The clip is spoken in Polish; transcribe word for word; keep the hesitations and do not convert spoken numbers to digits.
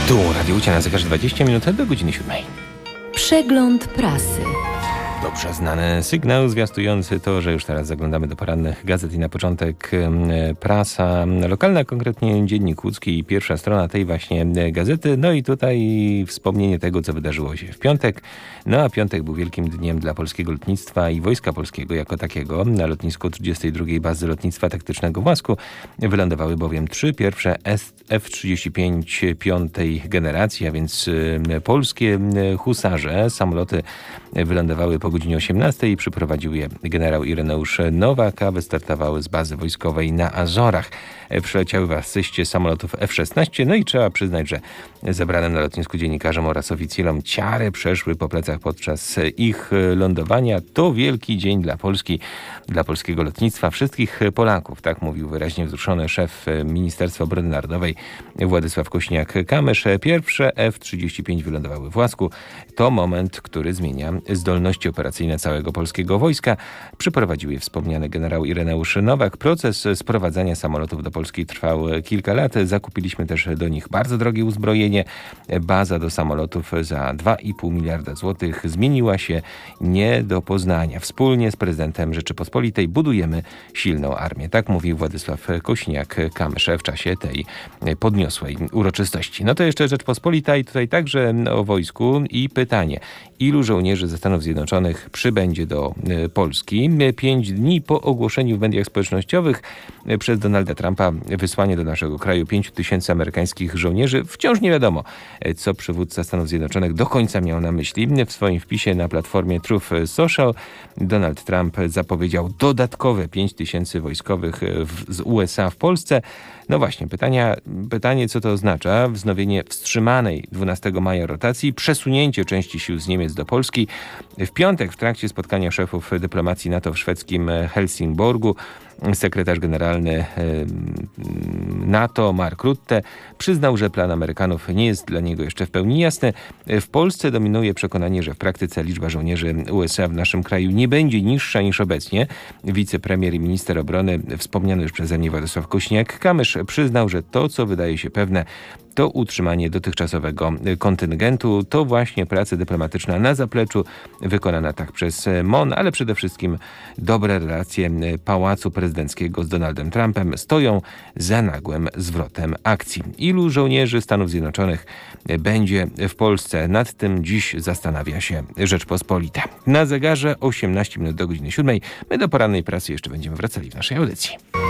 Tu Radio Łucja na zegarze dwadzieścia minut do godziny siódmej. Przegląd prasy. Dobrze znany sygnał zwiastujący to, że już teraz zaglądamy do porannych gazet i na początek prasa lokalna, konkretnie Dziennik Łódzki i pierwsza strona tej właśnie gazety. No i tutaj wspomnienie tego, co wydarzyło się w piątek. No a piątek był wielkim dniem dla polskiego lotnictwa i Wojska Polskiego jako takiego. Na lotnisku trzydziestej drugiej Bazy Lotnictwa Taktycznego w Łasku wylądowały bowiem trzy pierwsze F trzydzieści pięć piątej generacji, a więc polskie husarze. Samoloty wylądowały po godzinie osiemnastej i przyprowadził je generał Ireneusz Nowak, a wystartowały z bazy wojskowej na Azorach. Przyleciały w asyście samolotów F szesnaście, no i trzeba przyznać, że zebranym na lotnisku dziennikarzom oraz oficjalom ciary przeszły po plecach podczas ich lądowania. To wielki dzień dla Polski, dla polskiego lotnictwa, wszystkich Polaków, tak mówił wyraźnie wzruszony szef Ministerstwa Obrony Narodowej Władysław Kośniak-Kamysz. Pierwsze F trzydzieści pięć wylądowały w Łasku. To moment, który zmienia zdolności operacyjne całego polskiego wojska. Przyprowadził je wspomniany generał Ireneusz Nowak. Proces sprowadzania samolotów do Polski trwał kilka lat. Zakupiliśmy też do nich bardzo drogie uzbrojenie. Baza do samolotów za dwa i pół miliarda złotych zmieniła się nie do poznania. Wspólnie z prezydentem Rzeczypospolitej budujemy silną armię. Tak mówił Władysław Kośniak-Kamysz w czasie tej podniosłej uroczystości. No to jeszcze Rzeczpospolita i tutaj także o wojsku i pytanie. Ilu żołnierzy ze Stanów Zjednoczonych przybędzie do Polski? Pięć dni po ogłoszeniu w mediach społecznościowych przez Donalda Trumpa wysłanie do naszego kraju pięciu tysięcy amerykańskich żołnierzy. Wciąż nie wiadomo, co przywódca Stanów Zjednoczonych do końca miał na myśli. W swoim wpisie na platformie Truth Social Donald Trump zapowiedział dodatkowe pięć tysięcy wojskowych w, z U S A w Polsce. No właśnie, pytania, pytanie, co to oznacza? Wznowienie wstrzymanej dwunastego maja rotacji, przesunięcie części sił z Niemiec do Polski. W piątek w trakcie spotkania szefów dyplomacji NATO w szwedzkim Helsingborgu sekretarz generalny NATO Mark Rutte przyznał, że plan Amerykanów nie jest dla niego jeszcze w pełni jasny. W Polsce dominuje przekonanie, że w praktyce liczba żołnierzy U S A w naszym kraju nie będzie niższa niż obecnie. Wicepremier i minister obrony, wspomniany już przeze mnie Władysław Kośniak-Kamysz, przyznał, że to, co wydaje się pewne, to utrzymanie dotychczasowego kontyngentu. To właśnie praca dyplomatyczna na zapleczu, wykonana tak przez M O N, ale przede wszystkim dobre relacje Pałacu Prezydenckiego z Donaldem Trumpem stoją za nagłym zwrotem akcji. Ilu żołnierzy Stanów Zjednoczonych będzie w Polsce? Nad tym dziś zastanawia się Rzeczpospolita. Na zegarze osiemnaście minut do godziny siódmej. My do porannej prasy jeszcze będziemy wracali w naszej audycji.